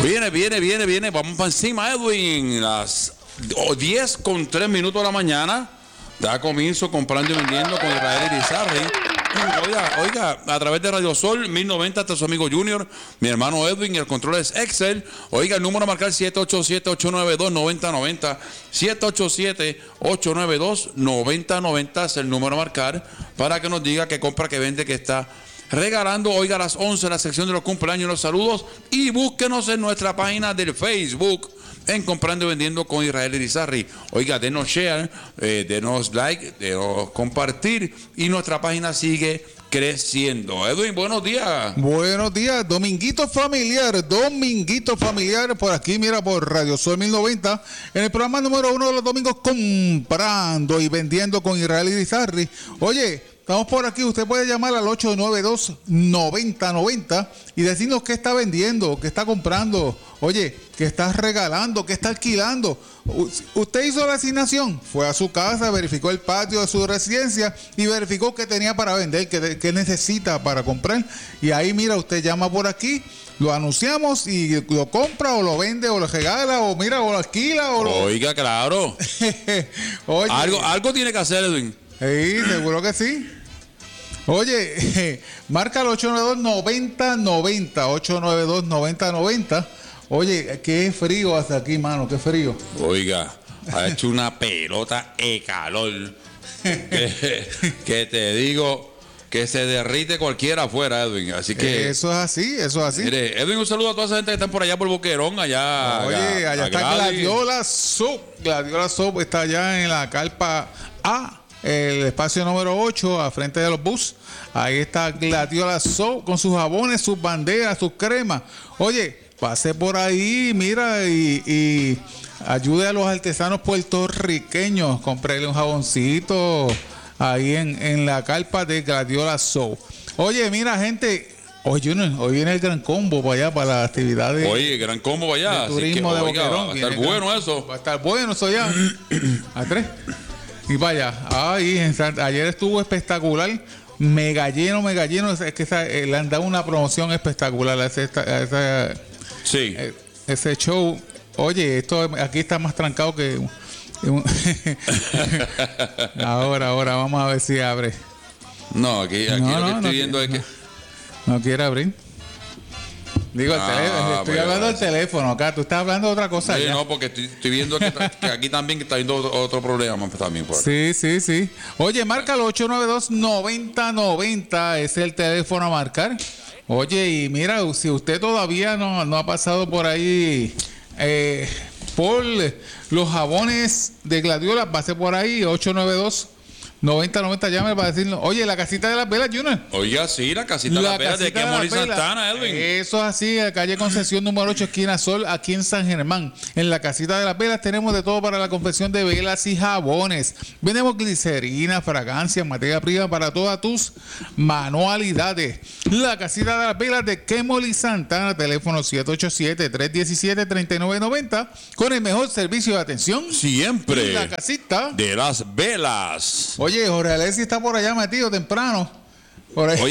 Viene. Vamos para encima, Edwin. Las 10:03 de la mañana. Da comienzo comprando y vendiendo con Israel Irizarry. Oiga, a través de Radio Sol 1090 hasta su amigo Junior, mi hermano Edwin, el control es Excel. Oiga, el número a marcar 787-892-9090. 787-892-9090 es el número a marcar para que nos diga qué compra, que vende, que está regalando. Oiga, a las 11 la sección de los cumpleaños y los saludos. Y búsquenos en nuestra página del Facebook en Comprando y Vendiendo con Israel Irizarry. Oiga, denos share, denos like, denos compartir y nuestra página sigue creciendo. Edwin, buenos días. Buenos días, dominguito familiar por aquí, mira, por Radio Sol 1090, en el programa número 1 de los domingos, Comprando y Vendiendo con Israel Irizarry. Oye, estamos por aquí, usted puede llamar al 892-9090 y decirnos qué está vendiendo, qué está comprando, oye, qué está regalando, qué está alquilando. Usted hizo la asignación, fue a su casa, verificó el patio de su residencia y verificó qué tenía para vender, qué necesita para comprar. Y ahí, mira, usted llama por aquí, lo anunciamos y lo compra o lo vende o lo regala o mira, o lo alquila. Oiga, claro. Oye, algo tiene que hacer, Edwin. Sí, seguro que sí. Oye, marca el 892-9090, 892-9090. Oye, qué frío hace aquí, mano, qué frío. Oiga, ha hecho una pelota de calor. que te digo que se derrite cualquiera afuera, Edwin. Así que eso es así. Mire, Edwin, un saludo a toda esa gente que está por allá por Boquerón, allá. Oye, allá está Gladiola Soap. Gladiola Soap está allá en la carpa A, el espacio número 8, a frente de los bus. Ahí está Gladiola Soap con sus jabones, sus banderas, sus cremas. Oye, pase por ahí, mira, y ayude a los artesanos puertorriqueños. Comprele un jaboncito ahí en la carpa de Gladiola Soap. Oye, mira, gente, hoy viene el gran combo para allá, para las actividades. Oye, gran combo para allá. De turismo de Boquerón. Va a estar bueno eso. Va a estar bueno eso ya. A 3. Y vaya, ayer estuvo espectacular. Mega lleno. Es que le han dado una promoción espectacular a ese show. Oye, esto aquí está más trancado que ahora vamos a ver si abre. No, aquí lo que estoy viendo es que no quiere abrir. Digo, estoy hablando del teléfono acá. Tú estás hablando de otra cosa. Sí, no, porque estoy viendo que aquí también está viendo otro problema también por aquí. Sí. Oye, marca el 892-9090. Es el teléfono a marcar. Oye, y mira, si usted todavía no ha pasado por ahí por los jabones de Gladiola, pase por ahí, 892-9090, llame para decirnos, oye, la casita de las velas, Junior. Oiga, sí, la casita de las velas de Kemoli Santana, Edwin. Eso es así, calle Concesión número 8, esquina Sol, aquí en San Germán. En la casita de las velas tenemos de todo para la confección de velas y jabones. Vendemos glicerina, fragancias, materia prima para todas tus manualidades. La casita de las velas de Kemoli Santana, teléfono 787-317-3990, con el mejor servicio de atención. Siempre. La casita de las velas. Oye, Jorge Alessi está por allá metido temprano. Por ahí.